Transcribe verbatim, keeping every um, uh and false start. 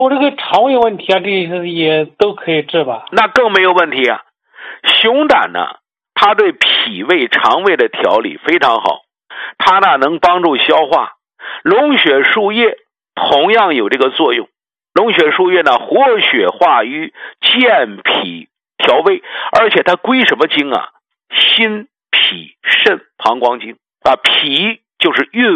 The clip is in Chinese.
我这个肠胃问题啊，这些也都可以治吧？ 那更没有问题啊。熊胆呢，它对脾胃肠胃的调理非常好，它呢能帮助消化。龙血树叶同样有这个作用，龙血树叶呢活血化瘀、健脾调胃，而且它归什么经啊？心脾肾膀胱经啊，脾就是运